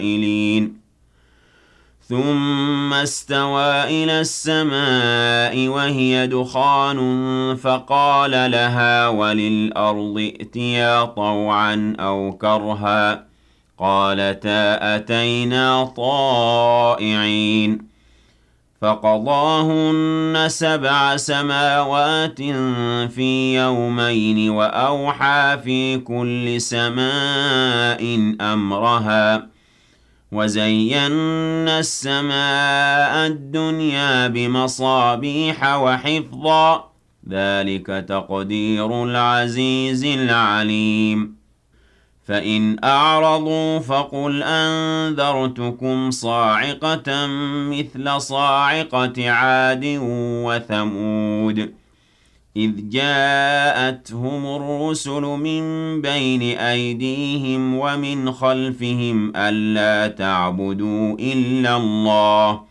الفاعلين ثم استوى إلى السماء وهي دخان فقال لها وللأرض ائتيا طوعا أو كرها قالتا أتينا طائعين فقضاهن 7 سماوات في يومين وأوحى في كل سماء أمرها وزينا السماء الدنيا بمصابيح وحفظا ذلك تقدير العزيز العليم فإن أعرضوا فقل أنذرتكم صاعقة مثل صاعقة عاد وثمود إذ جاءتهم الرسل من بين أيديهم ومن خلفهم ألا تعبدوا إلا الله